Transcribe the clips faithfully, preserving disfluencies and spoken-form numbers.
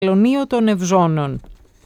τελωνείο των Ευζώνων.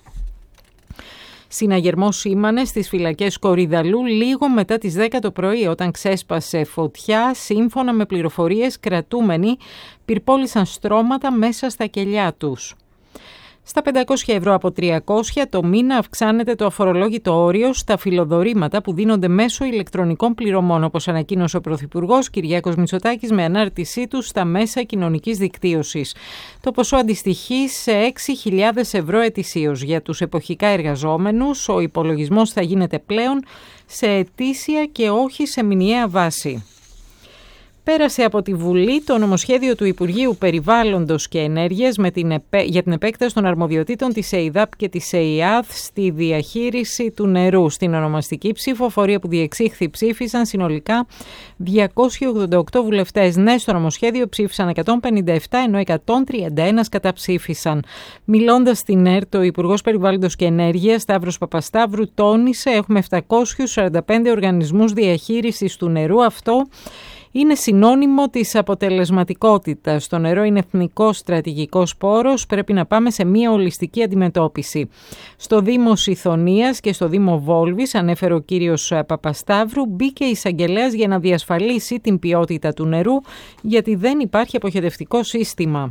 Συναγερμός σήμανε στις φυλακές Κορυδαλού λίγο μετά τις δέκα το πρωί, όταν ξέσπασε φωτιά. Σύμφωνα με πληροφορίες, κρατούμενοι πυρπόλησαν στρώματα μέσα στα κελιά τους. Στα πεντακόσια ευρώ από τριακόσια το μήνα αυξάνεται το αφορολόγητο όριο στα φιλοδορήματα που δίνονται μέσω ηλεκτρονικών πληρωμών, όπως ανακοίνωσε ο Πρωθυπουργός Κυριάκος Μητσοτάκης με ανάρτησή του στα μέσα κοινωνικής δικτύωσης. Το ποσό αντιστοιχεί σε έξι χιλιάδες ευρώ ετησίως. Για τους εποχικά εργαζόμενους, ο υπολογισμός θα γίνεται πλέον σε ετήσια και όχι σε μηνιαία βάση. Πέρασε από τη Βουλή το νομοσχέδιο του Υπουργείου Περιβάλλοντος και Ενέργειας με την επέ... για την επέκταση των αρμοδιοτήτων της ΕΙΔΑΠ και της ΕΙΑΔ στη διαχείριση του νερού. Στην ονομαστική ψηφοφορία που διεξήχθη ψήφισαν συνολικά διακόσιοι ογδόντα οκτώ βουλευτές. Ναι, στο νομοσχέδιο ψήφισαν εκατόν πενήντα επτά, ενώ εκατόν τριάντα ένα καταψήφισαν. Μιλώντας στην ΕΡΤ, ο Υπουργός Περιβάλλοντος και Ενέργειας Σταύρος Παπασταύρου τόνισε: έχουμε επτακόσιους σαράντα πέντε οργανισμούς διαχείρισης του νερού. Αυτό είναι συνώνυμο της αποτελεσματικότητας. Το νερό είναι εθνικός στρατηγικός πόρος, πρέπει να πάμε σε μια ολιστική αντιμετώπιση. Στο Δήμο Σιθωνίας και στο Δήμο Βόλβης, ανέφερε ο κύριος Παπασταύρου, μπήκε εισαγγελέας για να διασφαλίσει την ποιότητα του νερού, γιατί δεν υπάρχει αποχετευτικό σύστημα.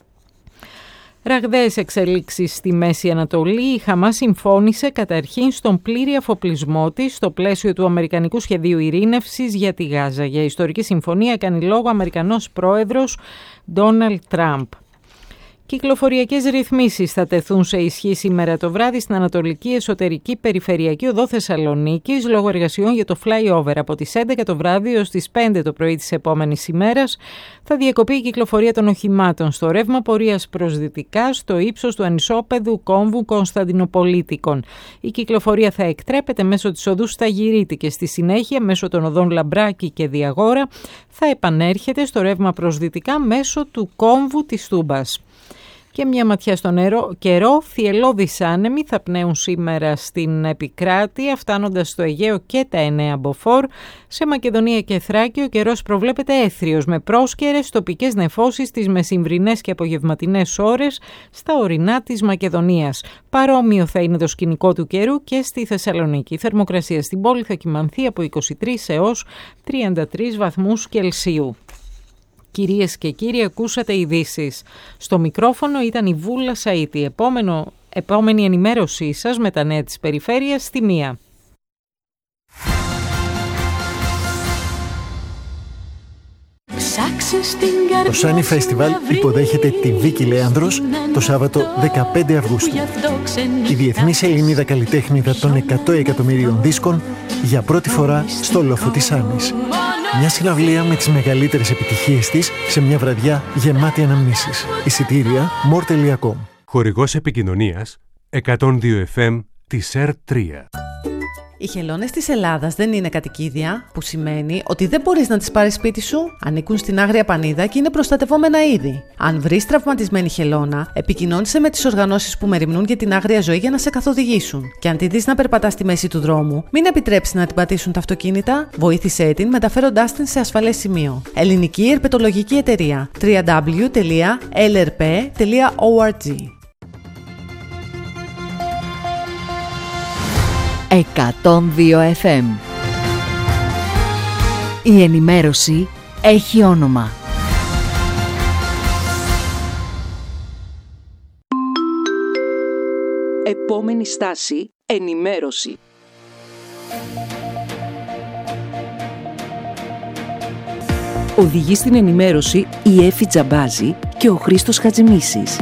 Ραγδαίες εξελίξεις στη Μέση Ανατολή. Η Χαμάς συμφώνησε καταρχήν στον πλήρη αφοπλισμό της στο πλαίσιο του Αμερικανικού Σχεδίου Ειρήνευσης για τη Γάζα. Για ιστορική συμφωνία κάνει λόγο ο Αμερικανός πρόεδρος Ντόναλντ Τραμπ. Κυκλοφοριακές ρυθμίσεις θα τεθούν σε ισχύ σήμερα το βράδυ στην Ανατολική Εσωτερική Περιφερειακή Οδό Θεσσαλονίκης λόγω εργασιών για το flyover. Από τις έντεκα το βράδυ έως τις πέντε το πρωί της επόμενης ημέρας θα διακοπεί η κυκλοφορία των οχημάτων στο ρεύμα πορείας προς δυτικά στο ύψος του ανισόπεδου κόμβου Κωνσταντινοπολίτικων. Η κυκλοφορία θα εκτρέπεται μέσω της οδού Σταγυρίτη και στη συνέχεια μέσω των οδών Λαμπράκη και Διαγόρα θα επανέρχεται στο ρεύμα προς δυτικά μέσω του κόμβου της Τούμπας. Και μια ματιά στο νερό, καιρό, θυελλώδεις άνεμοι θα πνέουν σήμερα στην επικράτεια, φτάνοντας στο Αιγαίο και τα εννέα μποφόρ. Σε Μακεδονία και Θράκη ο καιρός προβλέπεται έθριος, με πρόσκαιρες τοπικές νεφώσεις τις μεσημβρινές και απογευματινές ώρες στα ορεινά της Μακεδονίας. Παρόμοιο θα είναι το σκηνικό του καιρού και στη Θεσσαλονίκη. Η θερμοκρασία στην πόλη θα κυμανθεί από είκοσι τρεις έως τριάντα τρεις βαθμούς Κελσίου. Κυρίες και κύριοι, ακούσατε ειδήσεις. Στο μικρόφωνο ήταν η Βούλα Σαΐτη. Επόμενο, επόμενη ενημέρωσή σας με τα νέα της περιφέρειας στη μία. Το Sunny Festival υποδέχεται τη Βίκη Λέανδρος το Σάββατο δεκαπέντε Αυγούστου. Η διεθνής Ελληνίδα καλλιτέχνηδα των εκατό εκατομμυρίων δίσκων για πρώτη φορά στο λόφο της Σάνης. Μια συναυλία με τις μεγαλύτερες επιτυχίες της σε μια βραδιά γεμάτη αναμνήσεις. Εισιτήρια μορ τελεία κομ. Χορηγός επικοινωνίας εκατόν δύο εφ εμ της ΕΡ τρία. Οι χελώνες της Ελλάδας δεν είναι κατοικίδια, που σημαίνει ότι δεν μπορείς να τις πάρεις σπίτι σου. Ανήκουν στην Άγρια Πανίδα και είναι προστατευόμενα είδη. Αν βρεις τραυματισμένη χελώνα, επικοινώνησε με τις οργανώσεις που μεριμνούν για την άγρια ζωή για να σε καθοδηγήσουν. Και αν τη δεις να περπατά στη μέση του δρόμου, μην επιτρέψεις να την πατήσουν τα αυτοκίνητα. Βοήθησέ την μεταφέροντάς την σε ασφαλές σημείο. Ελληνική Ερπετολογική Εταιρεία. double-u double-u double-u τελεία ελ ερ πι τελεία ο αρ τζι. εκατόν δύο εφ εμ. Η ενημέρωση έχει όνομα. Επόμενη στάση, ενημέρωση. Οδηγεί στην ενημέρωση η Έφη Τζαμπάζη και ο Χρήστος Χατζημίσης.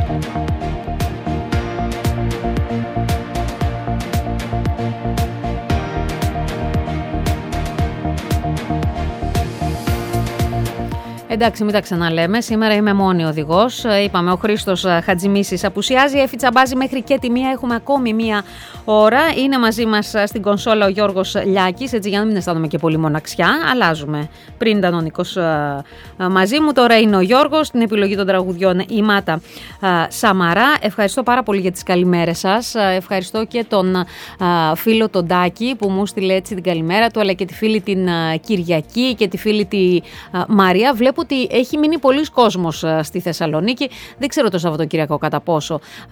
Εντάξει, μην τα ξαναλέμε. Σήμερα είμαι μόνη οδηγός. Είπαμε, ο Χρήστος Χατζημίσης απουσιάζει. Έφη Τσαμπάζη μέχρι και τη μία. Έχουμε ακόμη μία ώρα. Είναι μαζί μας στην κονσόλα ο Γιώργος Λιάκης. Έτσι, για να μην αισθάνομαι και πολύ μοναξιά. Αλλάζουμε. Πριν ήταν ο Νίκος μαζί μου. Τώρα είναι ο Γιώργος. Στην επιλογή των τραγουδιών η Μάτα Σαμαρά. Ευχαριστώ πάρα πολύ για τις καλημέρες σας. Ευχαριστώ και τον φίλο τον Τάκη που μου στείλε έτσι την καλημέρα του, αλλά και τη φίλη την Κυριακή και τη φίλη τη Μαρία. Βλέπω ότι έχει μείνει πολλοί κόσμος στη Θεσσαλονίκη. Δεν ξέρω το Σαββατοκύριακο κατά πόσο